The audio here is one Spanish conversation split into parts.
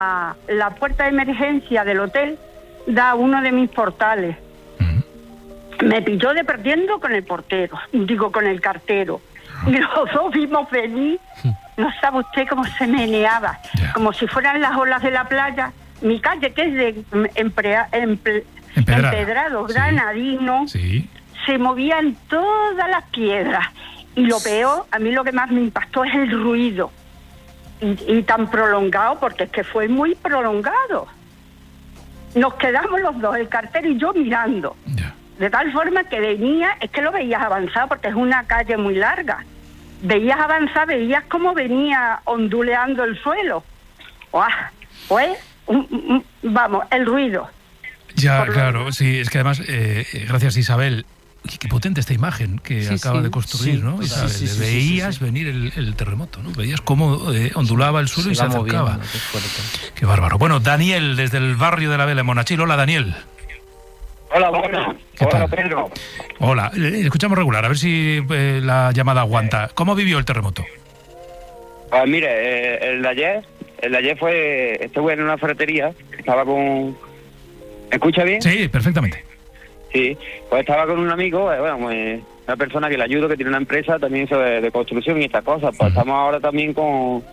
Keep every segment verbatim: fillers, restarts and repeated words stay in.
a la puerta de emergencia del hotel da uno de mis portales. Uh-huh. Me pilló de perdiendo con el portero, digo, con el cartero. Uh-huh. Y los dos vimos venir. Uh-huh. No sabe usted cómo se meneaba, yeah. como si fueran las olas de la playa. Mi calle, que es de emprea, emple, empedrado, empedrado granadino, sí. Sí. se movían todas las piedras. Y lo peor, a mí lo que más me impactó es el ruido. Y, y tan prolongado, porque es que fue muy prolongado. Nos quedamos los dos, el cartero y yo, mirando. Yeah. De tal forma que venía, es que lo veías avanzar, porque es una calle muy larga. Veías avanzar, veías cómo venía onduleando el suelo. ¡Uah! Pues, un, un, vamos, el ruido. Ya, claro, lo... sí, es que además, eh, gracias Isabel, qué potente esta imagen que sí, acaba sí. de construir, sí, ¿no? Isabel, sí, sí, sí, veías sí, sí, sí. venir el, el terremoto, ¿no? Veías cómo eh, ondulaba el suelo se y se acercaba. Moviendo, qué, qué bárbaro. Bueno, Daniel, desde el barrio de la Vela, en Monachil. Hola, Daniel. Hola, bueno. Hola, Pedro. Hola, eh, escuchamos regular, a ver si eh, la llamada aguanta. ¿Cómo vivió el terremoto? Pues mire, eh, el de ayer, el de ayer fue, estuve en una ferretería, estaba con... ¿Me escucha bien? Sí, perfectamente. Sí, pues estaba con un amigo, eh, bueno, pues, una persona que le ayudo, que tiene una empresa también de, de construcción y estas cosas. Pues uh-huh. estamos ahora también con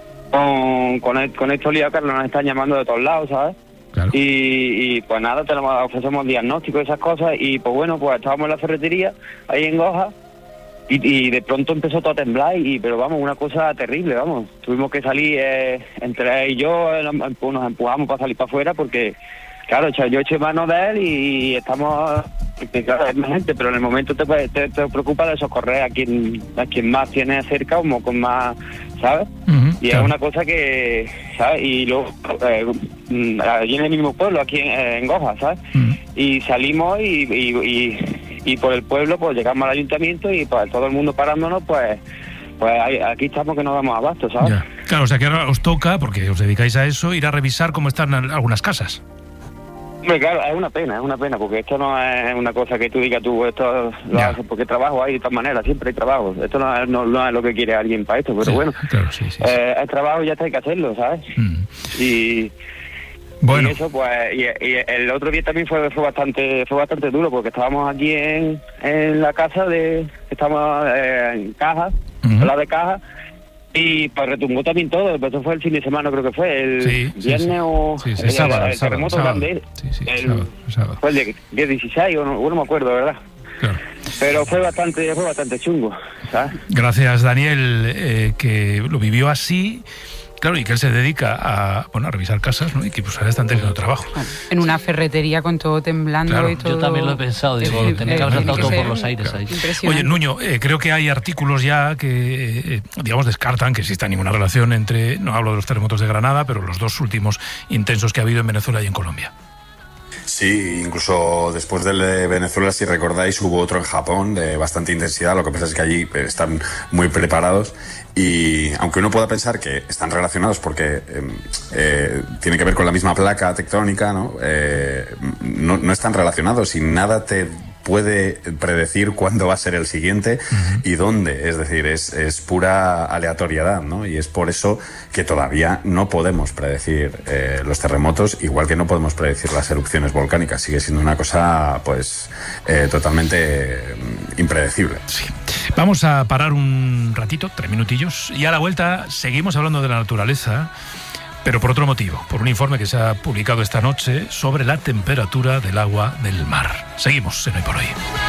con, con, el, con esto liado que nos están llamando de todos lados, ¿sabes? Claro. Y, y pues nada, tenemos, ofrecemos diagnósticos y esas cosas. Y pues bueno, pues estábamos en la ferretería, ahí en Goja, y, y de pronto empezó todo a temblar, y pero vamos, una cosa terrible, vamos. Tuvimmus que salir, eh, entre él y yo, eh, nos empujamos para salir para afuera, porque... Claro, yo eché mano de él y estamos, claro, es gente, pero en el momento te, te, te preocupa de socorrer a quien a quien más tiene cerca o con más, ¿sabes? Uh-huh, y claro. es una cosa que, ¿sabes? Y luego, eh, allí en el mismo pueblo, aquí en, en Goja, ¿sabes? Uh-huh. Y salimos y, y, y, y por el pueblo, pues llegamos al ayuntamiento y pues todo el mundo parándonos, pues... Pues aquí estamos que no damos abasto, ¿sabes? Ya. Claro, o sea que ahora os toca, porque os dedicáis a eso, ir a revisar cómo están algunas casas. Hombre, claro, es una pena, es una pena, porque esto no es una cosa que tú digas tú, esto lo yeah. haces porque trabajo hay de todas maneras, siempre hay trabajo. Esto no es, no, no es lo que quiere alguien para esto, pero sí, bueno, claro, sí, sí, eh, sí. el trabajo ya está, hay que hacerlo, ¿sabes? Mm. Y, bueno. y eso, pues, y, y el otro día también fue, fue bastante fue bastante duro, porque estábamos aquí en, en la casa de, estábamos eh, en Caja, uh-huh. la de Caja, y pues retumbó también todo. Eso fue el fin de semana, creo que fue el sí, viernes sí, sí. o sí, sí, el, sábado, el, el terremoto sábado, grande sí, sí, el, sábado, sábado. Fue el de día dieciséis o no, no me acuerdo, ¿verdad? Claro. Pero fue bastante fue bastante chungo, ¿sabes? Gracias, Daniel, eh, que lo vivió así. Claro, y que él se dedica a, bueno, a revisar casas, ¿no? Y que pues ahora están teniendo trabajo. En una ferretería con todo temblando, claro. y todo... Yo también lo he pensado, digo, eh, tenía que haber saltado todo por los aires, claro. ahí. Oye, Nuño, eh, creo que hay artículos ya que, eh, digamos, descartan que exista ninguna relación entre, no hablo de los terremotos de Granada, pero los dos últimos intensos que ha habido en Venezuela y en Colombia. Sí, incluso después del de Venezuela, si recordáis, hubo otro en Japón de bastante intensidad. Lo que pasa es que allí están muy preparados y aunque uno pueda pensar que están relacionados porque eh, eh, tiene que ver con la misma placa tectónica, ¿no? Eh, no, no están relacionados y nada te puede predecir cuándo va a ser el siguiente uh-huh. y dónde. Es decir, es, es pura aleatoriedad, ¿no? Y es por eso que todavía no podemos predecir eh, los terremotos, igual que no podemos predecir las erupciones volcánicas. Sigue siendo una cosa, pues, eh, totalmente eh, impredecible. Sí. Vamos a parar un ratito, tres minutillos, y a la vuelta seguimos hablando de la naturaleza, pero por otro motivo, por un informe que se ha publicado esta noche sobre la temperatura del agua del mar. Seguimos en Hoy por Hoy.